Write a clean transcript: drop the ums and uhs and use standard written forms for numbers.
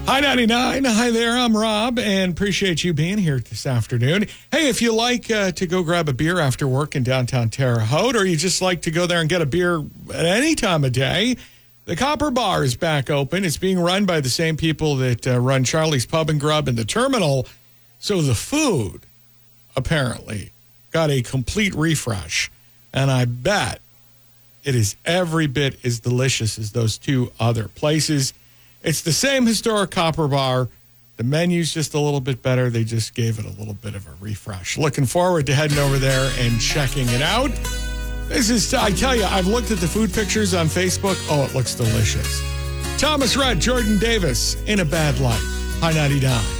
Hi, 99. Hi there. I'm Rob, and appreciate you being here this afternoon. Hey, if you like to go grab a beer after work in downtown Terre Haute, or you just like to go there and get a beer at any time of day, the Copper Bar is back open. It's being run by the same people that run Charlie's Pub and Grub in the terminal. So the food, apparently, got a complete refresh. And I bet it is every bit as delicious as those two other places. It's the same historic Copper Bar. The menu's just a little bit better. They just gave it a little bit of a refresh. Looking forward to heading over there and checking it out. This is, I tell you, I've looked at the food pictures on Facebook. Oh, it looks delicious. Thomas Rhett, Jordan Davis, In a Bad Light. High 99.